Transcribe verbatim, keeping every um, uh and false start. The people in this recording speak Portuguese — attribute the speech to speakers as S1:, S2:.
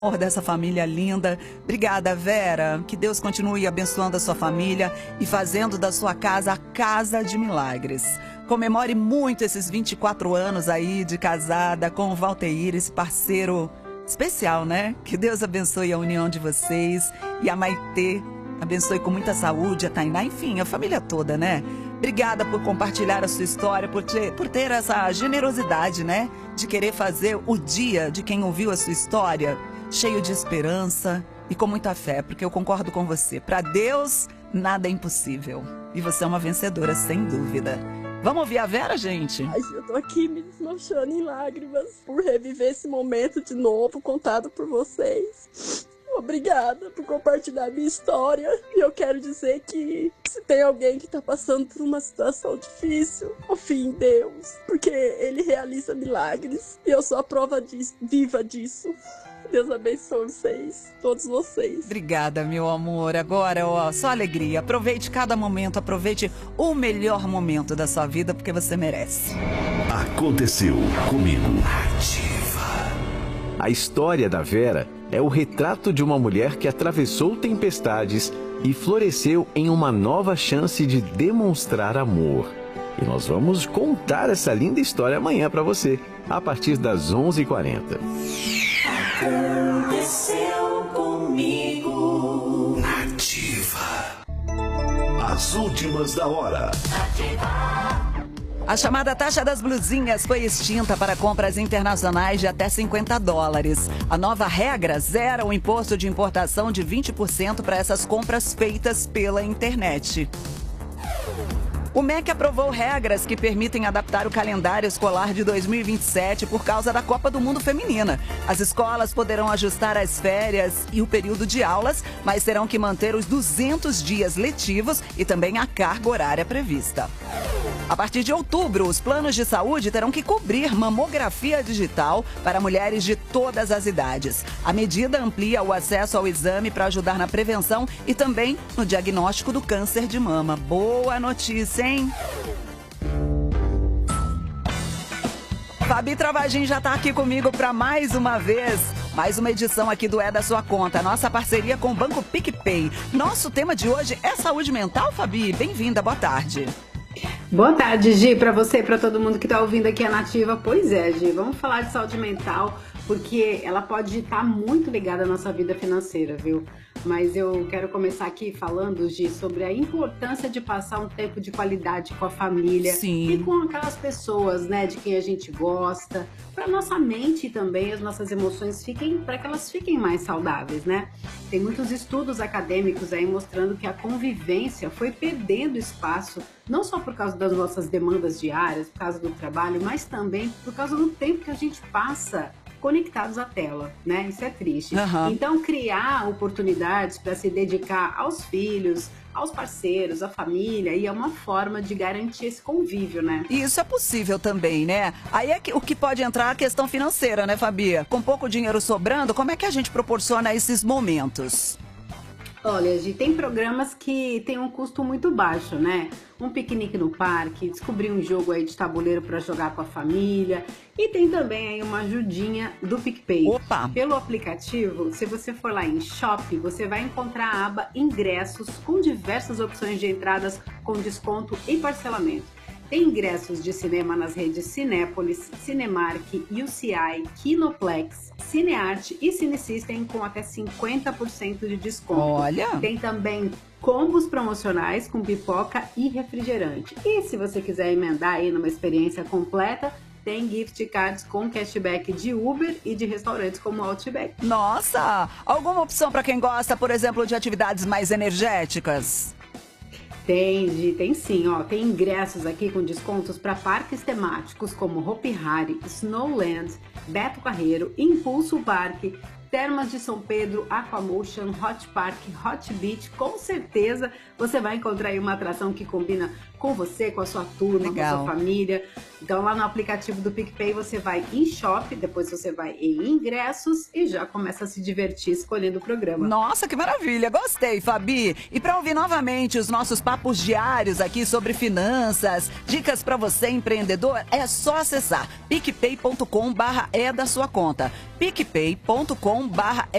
S1: amor dessa família linda. Obrigada, Vera. Que Deus continue abençoando a sua família e fazendo da sua casa a casa de milagres. Comemore muito esses vinte e quatro anos aí de casada com o Valteir, esse parceiro especial, né? Que Deus abençoe a união de vocês e a Maitê abençoe com muita saúde, a Tainá, enfim, a família toda, né? Obrigada por compartilhar a sua história, por ter, por ter essa generosidade, né? De querer fazer o dia de quem ouviu a sua história cheio de esperança e com muita fé, porque eu concordo com você. Para Deus, nada é impossível. E você é uma vencedora, sem dúvida. Vamos ouvir a Vera, gente?
S2: Ai, eu tô aqui me desmanchando em lágrimas por reviver esse momento de novo, contado por vocês. Obrigada por compartilhar minha história. E eu quero dizer que se tem alguém que tá passando por uma situação difícil, confie em Deus, porque Ele realiza milagres. E eu sou a prova disso, viva disso. Deus abençoe vocês, todos vocês.
S1: Obrigada, meu amor. Agora, ó, só alegria. Aproveite cada momento, aproveite o melhor momento da sua vida, porque você merece.
S3: Aconteceu comigo. Ativa.
S4: A história da Vera é o retrato de uma mulher que atravessou tempestades e floresceu em uma nova chance de demonstrar amor. E nós vamos contar essa linda história amanhã para você, a partir das onze e quarenta.
S3: Aconteceu comigo. Ativa. As últimas da hora.
S1: A chamada taxa das blusinhas foi extinta para compras internacionais de até cinquenta dólares. A nova regra zera o imposto de importação de vinte por cento para essas compras feitas pela internet. O M E C aprovou regras que permitem adaptar o calendário escolar de dois mil e vinte e sete por causa da Copa do Mundo Feminina. As escolas poderão ajustar as férias e o período de aulas, mas terão que manter os duzentos dias letivos e também a carga horária prevista. A partir de outubro, os planos de saúde terão que cobrir mamografia digital para mulheres de todas as idades. A medida amplia o acesso ao exame para ajudar na prevenção e também no diagnóstico do câncer de mama. Boa notícia, hein? Fabi Travagin já está aqui comigo para mais uma vez. Mais uma edição aqui do É da Sua Conta, nossa parceria com o Banco PicPay. Nosso tema de hoje é saúde mental, Fabi. Bem-vinda, boa tarde.
S5: Boa tarde, Gi, para você e para todo mundo que está ouvindo aqui a Nativa. Pois é, Gi, vamos falar de saúde mental, porque ela pode estar muito ligada à nossa vida financeira, viu? Mas eu quero começar aqui falando, Gi, sobre a importância de passar um tempo de qualidade com a família.
S1: Sim.
S5: E com aquelas pessoas, né, de quem a gente gosta, para nossa mente e também as nossas emoções fiquem, para que elas fiquem mais saudáveis, né? Tem muitos estudos acadêmicos aí mostrando que a convivência foi perdendo espaço, não só por causa das nossas demandas diárias, por causa do trabalho, mas também por causa do tempo que a gente passa conectados à tela, né? Isso é triste.
S1: Uhum.
S5: Então, criar oportunidades para se dedicar aos filhos, aos parceiros, à família, e é uma forma de garantir esse convívio, né?
S1: E isso é possível também, né? Aí é que, o que pode entrar a questão financeira, né, Fabi? Com pouco dinheiro sobrando, como é que a gente proporciona esses momentos?
S5: Olha, Gi, tem programas que tem um custo muito baixo, né? Um piquenique no parque, descobrir um jogo aí de tabuleiro para jogar com a família. E tem também aí uma ajudinha do PicPay.
S1: Opa!
S5: Pelo aplicativo, se você for lá em Shop, você vai encontrar a aba Ingressos com diversas opções de entradas com desconto e parcelamento. Tem ingressos de cinema nas redes Cinépolis, Cinemark, U C I, Kinoplex, Cinearte e Cinesystem com até cinquenta por cento de desconto.
S1: Olha!
S5: Tem também combos promocionais com pipoca e refrigerante. E se você quiser emendar aí numa experiência completa, tem gift cards com cashback de Uber e de restaurantes como Outback.
S1: Nossa! Alguma opção para quem gosta, por exemplo, de atividades mais energéticas?
S5: Tem, Gi, tem sim, ó. Tem ingressos aqui com descontos para parques temáticos como Hopi Hari, Snowland, Beto Carreiro, Impulso Parque, Termas de São Pedro, Aquamotion, Hot Park, Hot Beach. Com certeza você vai encontrar aí uma atração que combina com você, com a sua turma,
S1: Legal.
S5: com a sua família. Então lá no aplicativo do PicPay você vai em Shop, depois você vai em Ingressos e já começa a se divertir escolhendo o programa.
S1: Nossa, que maravilha! Gostei, Fabi! E para ouvir novamente os nossos papos diários aqui sobre finanças, dicas para você empreendedor, é só acessar picpay ponto com barra é da sua conta. picpay ponto com barra